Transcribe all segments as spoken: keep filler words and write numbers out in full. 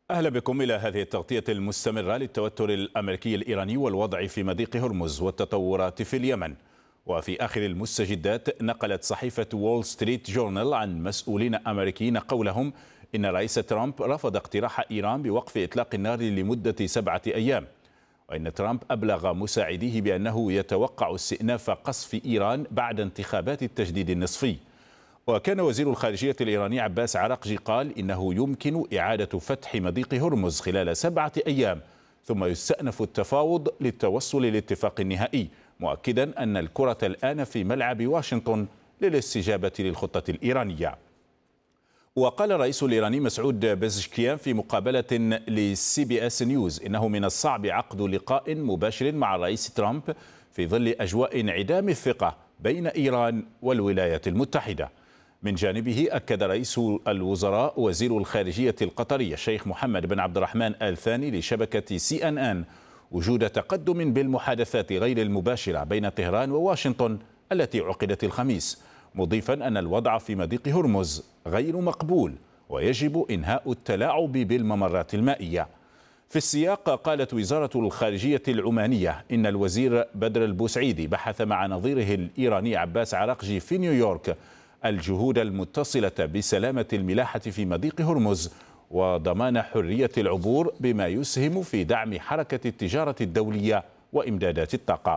أهلا بكم إلى هذه التغطية المستمرة للتوتر الأمريكي الإيراني والوضع في مضيق هرمز والتطورات في اليمن. وفي آخر المستجدات نقلت صحيفة وول ستريت جورنال عن مسؤولين أمريكيين قولهم إن رئيس ترامب رفض اقتراح إيران بوقف إطلاق النار لمدة سبعة أيام، وإن ترامب أبلغ مساعديه بأنه يتوقع استئناف قصف إيران بعد انتخابات التجديد النصفي. وكان وزير الخارجية الإيراني عباس عراقجي قال إنه يمكن إعادة فتح مضيق هرمز خلال سبعة أيام ثم يستأنف التفاوض للتوصل للاتفاق النهائي، مؤكدا أن الكرة الآن في ملعب واشنطن للاستجابة للخطة الإيرانية. وقال الرئيس الإيراني مسعود بزشكيان في مقابلة لسي بي اس نيوز إنه من الصعب عقد لقاء مباشر مع الرئيس ترامب في ظل أجواء انعدام الثقة بين إيران والولايات المتحدة. من جانبه أكد رئيس الوزراء وزير الخارجية القطري الشيخ محمد بن عبد الرحمن آل ثاني لشبكة سي أن أن وجود تقدم بالمحادثات غير المباشرة بين طهران وواشنطن التي عقدت الخميس، مضيفا أن الوضع في مضيق هرمز غير مقبول ويجب إنهاء التلاعب بالممرات المائية. في السياق قالت وزارة الخارجية العمانية إن الوزير بدر البوسعيدي بحث مع نظيره الإيراني عباس عراقجي في نيويورك الجهود المتصلة بسلامة الملاحة في مضيق هرمز وضمان حرية العبور بما يسهم في دعم حركة التجارة الدولية وإمدادات الطاقة.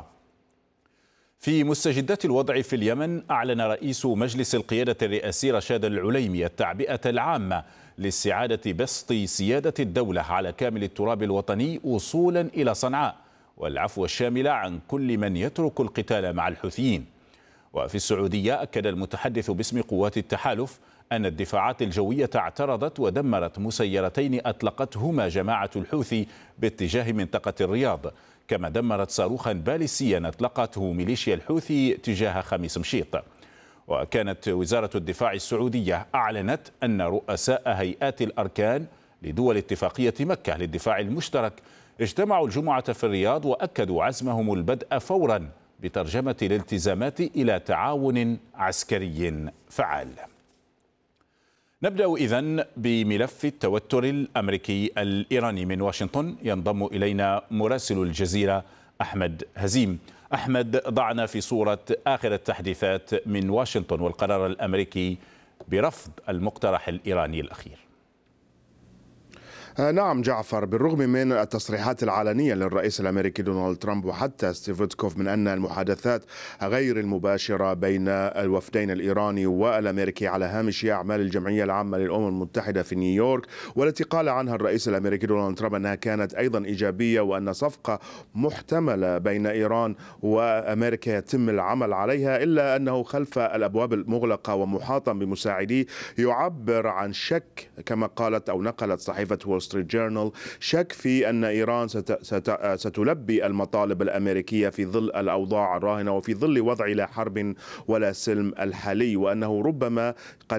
في مستجدات الوضع في اليمن أعلن رئيس مجلس القيادة الرئاسي رشاد العليمي التعبئة العامة لاستعادة بسط سيادة الدولة على كامل التراب الوطني وصولا إلى صنعاء، والعفو الشامل عن كل من يترك القتال مع الحوثيين. وفي السعودية أكد المتحدث باسم قوات التحالف أن الدفاعات الجوية اعترضت ودمرت مسيرتين أطلقتهما جماعة الحوثي باتجاه منطقة الرياض، كما دمرت صاروخا باليستيا أطلقته ميليشيا الحوثي تجاه خميس مشيط. وكانت وزارة الدفاع السعودية أعلنت أن رؤساء هيئات الأركان لدول اتفاقية مكة للدفاع المشترك اجتمعوا الجمعة في الرياض وأكدوا عزمهم البدء فورا بترجمة الالتزامات إلى تعاون عسكري فعال. نبدأ إذن بملف التوتر الأمريكي الإيراني. من واشنطن ينضم إلينا مراسل الجزيرة أحمد هزيم. أحمد، ضعنا في صورة آخر التحديثات من واشنطن والقرار الأمريكي برفض المقترح الإيراني الأخير. نعم جعفر، بالرغم من التصريحات العلنية للرئيس الأمريكي دونالد ترامب وحتى ستيف ويتكوف من أن المحادثات غير المباشرة بين الوفدين الإيراني والأمريكي على هامش أعمال الجمعية العامة للأمم المتحدة في نيويورك، والتي قال عنها الرئيس الأمريكي دونالد ترامب أنها كانت أيضا إيجابية وأن صفقة محتملة بين إيران وأمريكا يتم العمل عليها، إلا أنه خلف الأبواب المغلقة ومحاطا بمساعديه يعبر عن شك كما قالت أو نقلت صحيفة وول ستريت جورنال، شك في أن إيران ست ست ستلبي المطالب الأمريكية في ظل الأوضاع الراهنة وفي ظل وضع لا حرب ولا سلم الحالي، وأنه ربما قد